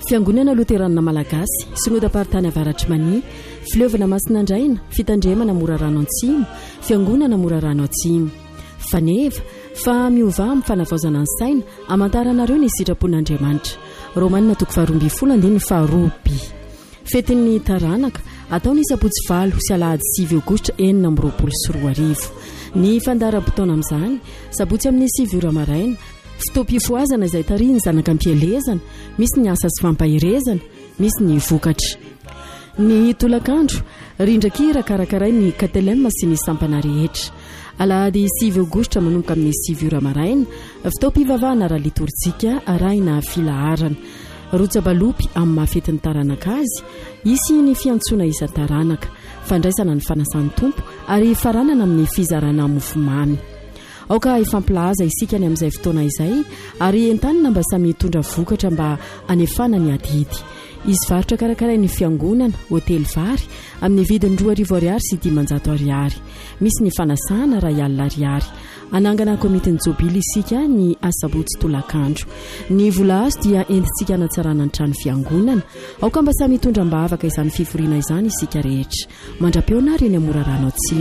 Fiangonana Loterana Malagasy, Synodam-paritany Avaratry Mania, Fileovana Masinandraina, Fitandremana Morarano Antsimo, Fiangonana Morarano Atsimo. Faneva fa miova amin'ny fanavaozana ny saina amantaranareo ny sitrapon'Andriamanitra. Romanina 12:12 Fetin'ny taranaka atao ny sabotsy 8 sy alahady 9 aogositra 2024. Ny fandaharam-potoana amin'izany sabotsy amin'ny 9 ora maraina. Fitoam-pifoazana izay tariny zanaka ampielezana, misy ny asa sy fampahirezana, misy ny vokatra. Ny tolakandro rindrakira karakaray ny KTLM sy ny sampana rehetra. Alahady 9 aogositra manomboka amin'ny 9 ora maraina, fitoam-pivavahana ara litorjika arahina filaharana. Rotsabalopy amin'ny mahafetin'ny taranaka azy, isy ny fiantsona isan-taranaka, fandraisana ny fanasan'ny tompo ary faranana amin'ny fizarana mofomamy. Aoka ifampilaza isika ny amin'izay fotoana izay ary entanina mba samy hitondra vokatra mba anefana ny adidy. Izy varotra karakaray ny fiangonana, hotely vary amin'ny vidiny 2,000 sy 500 ariary. Misy ny fanasana R1,000. Anangana komitin'ny jobily isika ny asabotsy tolakandro. Ny vola azo dia entintsika anatsarana ny trano fiangonana. Aoka mba samy hitondra mba afaka izany fivoriana izany isika rehetra. Mandra-peona ary eny Morarano Atsimo.